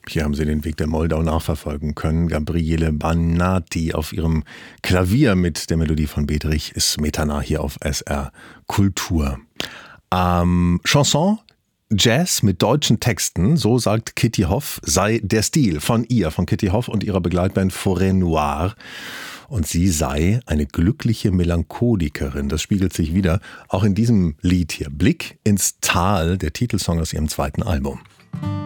Hier haben Sie den Weg der Moldau nachverfolgen können. Gabriele Banati auf ihrem Klavier mit der Melodie von Bedřich Smetana hier auf SR Kultur. Chanson, Jazz mit deutschen Texten, so sagt Kitty Hoff, sei der Stil von Kitty Hoff und ihrer Begleitband Forêt Noire. Und sie sei eine glückliche Melancholikerin. Das spiegelt sich wieder auch in diesem Lied hier. Blick ins Tal, der Titelsong aus ihrem zweiten Album.